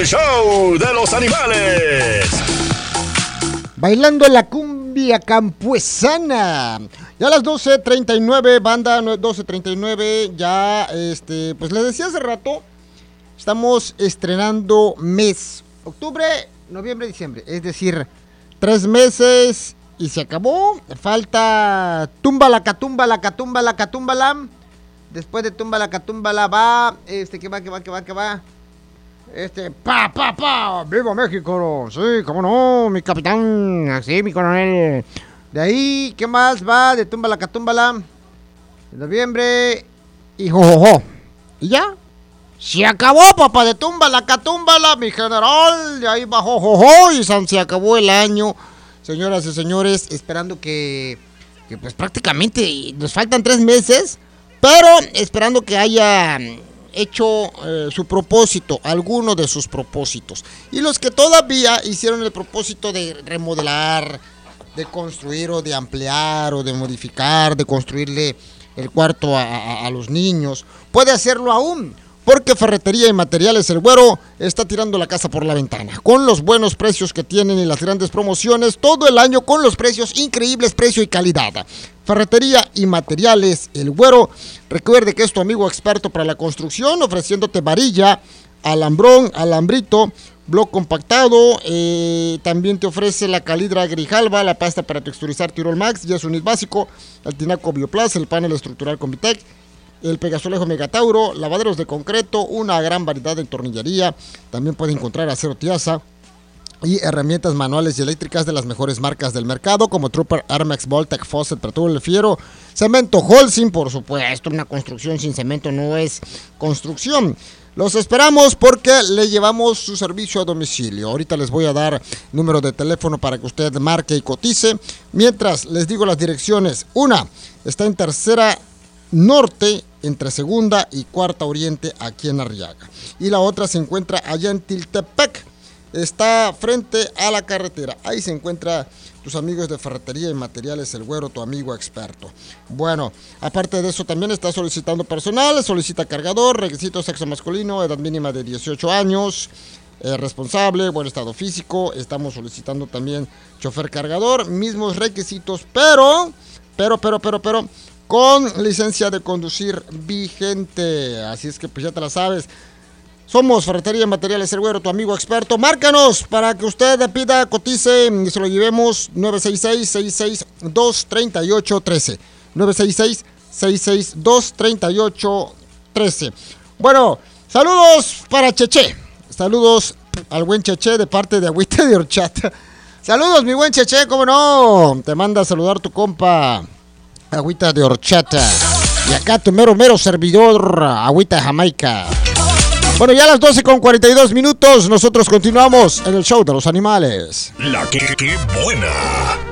show de los animales. Bailando la cumbia campesana. Ya a las 12:39, banda, 12:39, ya, pues les decía hace rato, estamos estrenando mes. Octubre, noviembre, diciembre. Es decir, 3 meses y se acabó. Falta túmbala, catúmbala, catúmbala, catúmbala. Después de túmbala, catúmbala va, ¿qué va? ¡Viva México! Sí, cómo no, mi capitán, sí, mi coronel. De ahí, ¿qué más va? De túmbala, catúmbala. De noviembre y jojojo. ¿Y ya? Se acabó, papá, de túmbala, catúmbala, mi general. De ahí va jojojo y se acabó el año. Señoras y señores, esperando que pues prácticamente nos faltan 3 meses, pero esperando que haya hecho su propósito, alguno de sus propósitos. Y los que todavía hicieron el propósito de remodelar, de construir o de ampliar o de modificar, de construirle el cuarto a los niños, puede hacerlo aún, porque Ferretería y Materiales El Güero está tirando la casa por la ventana, con los buenos precios que tienen y las grandes promociones todo el año, con los precios increíbles, precio y calidad. Ferretería y Materiales El Güero, recuerde que es tu amigo experto para la construcción, ofreciéndote varilla, alambrón, alambrito, bloc compactado, también te ofrece la calidra Grijalva, la pasta para texturizar Tirol Max, ya es unit básico, el tinaco Bioplas, el panel estructural Comitec, el Pegasolejo Megatauro, lavaderos de concreto, una gran variedad de tornillería. También puede encontrar acero Tiasa y herramientas manuales y eléctricas de las mejores marcas del mercado, como Trooper, Armex, Voltec, Fawcett, Pertul, El Fiero, cemento Holcim, por supuesto. Una construcción sin cemento no es construcción. Los esperamos porque le llevamos su servicio a domicilio. Ahorita les voy a dar número de teléfono para que usted marque y cotice. Mientras les digo las direcciones. Una está en Tercera Norte, entre Segunda y Cuarta Oriente, aquí en Arriaga. Y la otra se encuentra allá en Tiltepec, está frente a la carretera. Ahí se encuentra tus amigos de Ferretería y Materiales El Güero, tu amigo experto. Bueno, aparte de eso también está solicitando personal, solicita cargador, requisito sexo masculino, edad mínima de 18 años, responsable, buen estado físico. Estamos solicitando también chofer cargador, mismos requisitos, pero con licencia de conducir vigente. Así es que pues ya te la sabes. Somos Ferretería y Materiales El Güero, tu amigo experto. Márcanos para que usted pida, cotice y se lo llevemos. 966-662-3813. 966-662-3813. Bueno, saludos para Cheche. Saludos al buen Cheche de parte de Agüita de Horchata. Saludos, mi buen Cheche, cómo no. Te manda a saludar tu compa Agüita de Horchata. Y acá tu mero servidor, Agüita de Jamaica. Bueno, ya a las 12:42 minutos, nosotros continuamos en el show de los animales. La que buena.